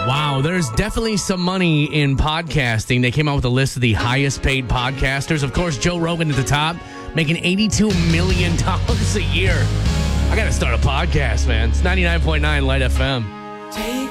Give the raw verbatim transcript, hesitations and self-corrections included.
Wow, there's definitely some money in podcasting. They came out with a list of the highest paid podcasters. Of course, Joe Rogan at the top, making eighty-two million dollars a year. I got to start a podcast, man. It's ninety-nine point nine Light F M. Take